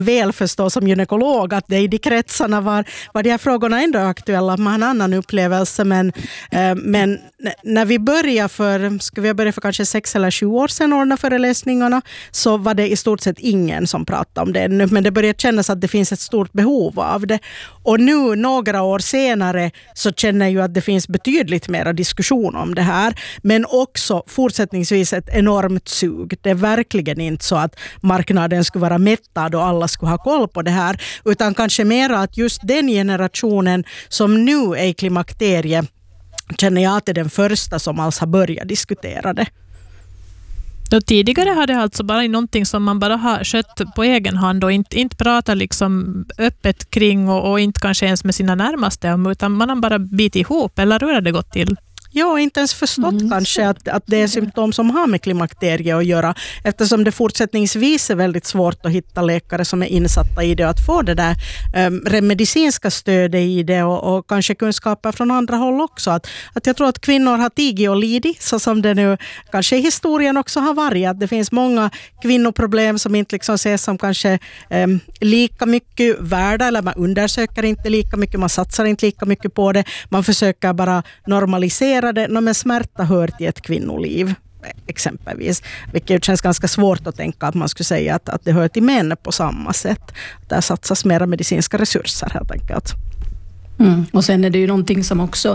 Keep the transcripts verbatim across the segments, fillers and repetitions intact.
väl förstå som gynekolog att det i de kretsarna var, var de här frågorna ändå aktuella. Man har en annan upplevelse, men, eh, men när vi började för, ska vi börja för kanske sex eller sju år sedan ordna föreläsningarna, så var det i stort sett ingen som pratade om det ännu, men det började kännas att det finns ett stort behov av det. Och nu några år senare så känner jag att det finns betydligt mer diskussion om det här, men också fortsättningsvis ett enormt sug. Det är verkligen inte så att marknaden skulle vara mättad och alla skulle ha koll på det här, utan kanske mer att just den generationen som nu är i klimakteriet känner jag att det är den första som alls har börjat diskutera det. Då tidigare hade det alltså bara någonting som man bara har skött på egen hand och inte, inte pratat liksom öppet kring och, och inte kanske ens med sina närmaste om, utan man har bara bitit ihop, eller hur har det gått till? Ja, inte ens förstått mm. kanske att, att det är symptom som har med klimakteriet att göra, eftersom det fortsättningsvis är väldigt svårt att hitta läkare som är insatta i det och att få det där um, medicinska stödet i det och, och kanske kunskaper från andra håll också. Att, att jag tror att kvinnor har tigit och lidit, så som det nu kanske i historien också har varit. Att det finns många kvinnoproblem som inte liksom ses som kanske um, lika mycket värda, eller man undersöker inte lika mycket, man satsar inte lika mycket på det. Man försöker bara normalisera det, men smärta hör till ett kvinnoliv exempelvis, vilket känns ganska svårt att tänka att man skulle säga att, att det hör till män på samma sätt. Där satsas mera medicinska resurser helt enkelt. Mm. Och sen är det ju någonting som också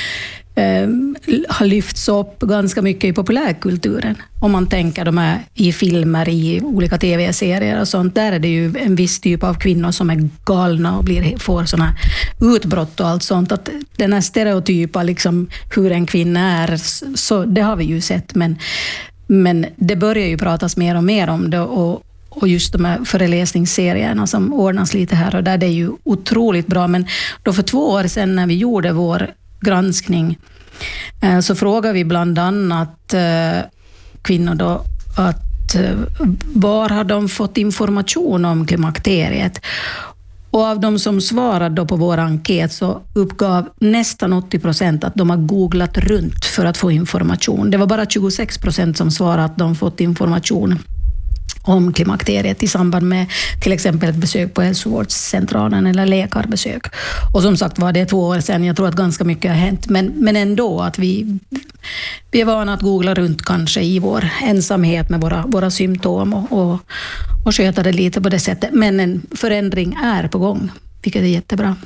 eh, har lyfts upp ganska mycket i populärkulturen. Om man tänker de här i filmer, i olika tv-serier och sånt, där är det ju en viss typ av kvinnor som är galna och blir, får såna utbrott och allt sånt. Att den här stereotypa liksom, hur en kvinna är, så det har vi ju sett, men, men det börjar ju pratas mer och mer om det, och Och just de här föreläsningsserierna som ordnas lite här och där, det är ju otroligt bra. Men då för två år sedan när vi gjorde vår granskning så frågade vi bland annat kvinnor då att var har de fått information om klimakteriet? Och av de som svarade då på vår enkät så uppgav nästan åttio procent att de har googlat runt för att få information. Det var bara tjugosex procent som svarade att de fått information om klimakteriet i samband med till exempel ett besök på hälsovårdscentralen eller läkarbesök. Och som sagt var det två år sedan, jag tror att ganska mycket har hänt, men, men ändå att vi, vi är vana att googla runt kanske i vår ensamhet med våra, våra symptom och, och, och sköta det lite på det sättet. Men en förändring är på gång, vilket är jättebra.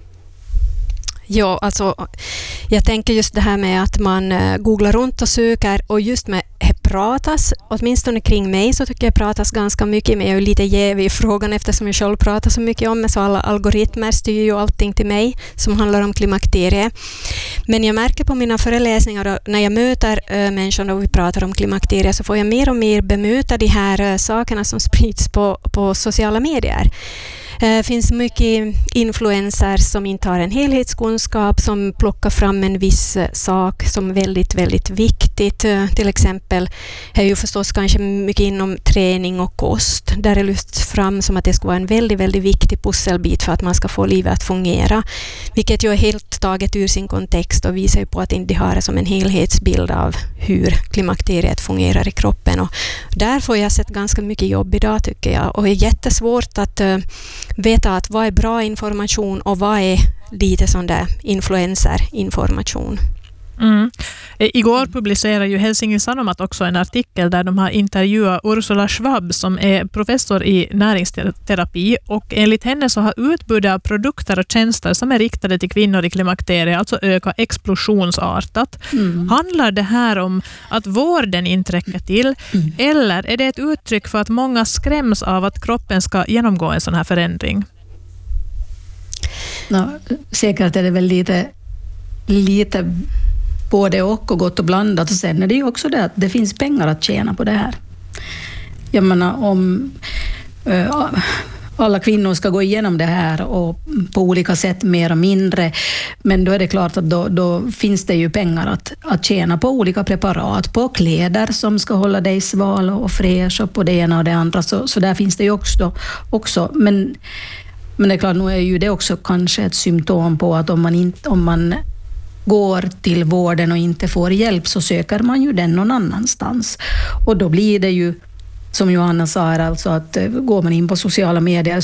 Ja, alltså jag tänker just det här med att man googlar runt och söker, och just med det pratas, åtminstone kring mig så tycker jag pratas ganska mycket, men jag är ju lite jävig i frågan eftersom jag själv pratar så mycket om det, så alla algoritmer styr ju allting till mig som handlar om klimakteriet. Men jag märker på mina föreläsningar och när jag möter äh, människor och vi pratar om klimakteriet, så får jag mer och mer bemöta de här äh, sakerna som sprids på, på sociala medier. Det finns mycket influenser som inte har en helhetskunskap, som plockar fram en viss sak som är väldigt, väldigt viktigt. Till exempel är ju förstås kanske mycket inom träning och kost, där det lyfts fram som att det ska vara en väldigt, väldigt viktig pusselbit för att man ska få livet att fungera. Vilket ju är helt taget ur sin kontext och visar ju på att inte har det som en helhetsbild av hur klimakteriet fungerar i kroppen. Och där får jag sett ganska mycket jobb idag tycker jag, och det är jättesvårt att uh, veta att vad är bra information och vad är lite sån där influencer-information. Mm. Igår publicerade ju Helsingin Sanomat också en artikel där de har intervjuat Ursula Schwab som är professor i näringsterapi, och enligt henne så har utbudet av produkter och tjänster som är riktade till kvinnor i klimakteriet alltså ökat explosionsartat. Mm. Handlar det här om att vården inte räcker till mm. eller är det ett uttryck för att många skräms av att kroppen ska genomgå en sån här förändring? No, säkert är det väl lite lite både och och gott och blandat, och sen är det ju också det att det finns pengar att tjäna på det här. Jag menar om äh, alla kvinnor ska gå igenom det här och på olika sätt mer och mindre, men då är det klart att då, då finns det ju pengar att, att tjäna på olika preparat, på kläder som ska hålla dig sval och fräsch och på det ena och det andra, så, så där finns det ju också, också. Men, men det är klart, nu är ju det också kanske ett symptom på att om man inte, om man går till vården och inte får hjälp så söker man ju den någon annanstans. Och då blir det ju som Johanna sa, är alltså att går man in på sociala medier